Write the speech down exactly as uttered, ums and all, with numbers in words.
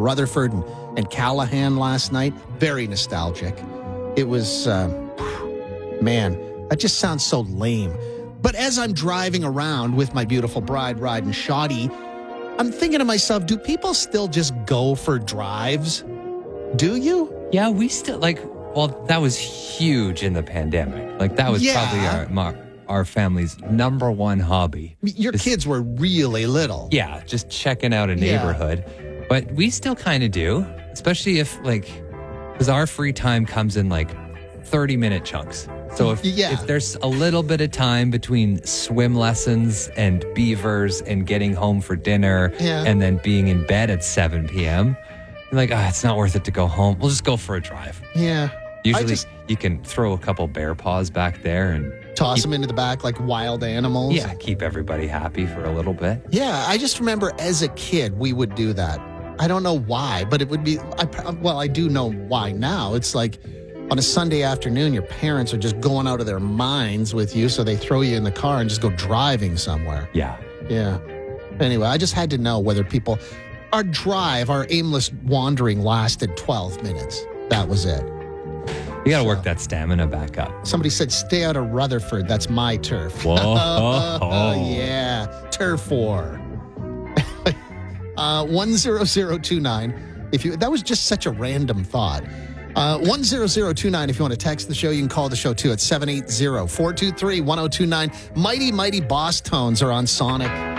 Rutherford and, and Callahan last night. Very nostalgic. It was, uh, man, that just sounds so lame. But as I'm driving around with my beautiful bride riding shoddy, I'm thinking to myself, do people still just go for drives? Do you? Yeah, we still, like, well, that was huge in the pandemic. Like, that was Yeah. probably our, my, our family's number one hobby. Your Just- kids were really little. Yeah, just checking out a Yeah. neighborhood. But we still kind of do, especially if, like, because our free time comes in, like, thirty-minute chunks. So if, Yeah. if there's a little bit of time between swim lessons and beavers and getting home for dinner Yeah. and then being in bed at seven p.m., you're like, ah, it's not worth it to go home. We'll just go for a drive. Yeah. Usually I just you can throw a couple bear paws back there and toss keep- them into the back like wild animals. yeah, keep everybody happy for a little bit. Yeah, I just remember as a kid, we would do that. I don't know why, but it would be, I, well, I do know why now. It's like on a Sunday afternoon, your parents are just going out of their minds with you, so they throw you in the car and just go driving somewhere. Yeah. Yeah. Anyway, I just had to know whether people, our drive, our aimless wandering lasted twelve minutes. That was it. You got to work that stamina back up. Somebody said, stay out of Rutherford. That's my turf. Whoa. Oh, yeah. Turf war. uh, one zero zero two nine. If you, that was just such a random thought. Uh, one zero zero two nine. If you want to text the show, you can call the show too at seven eight zero, four two three, one zero two nine. Mighty, mighty Boss Tones are on Sonic.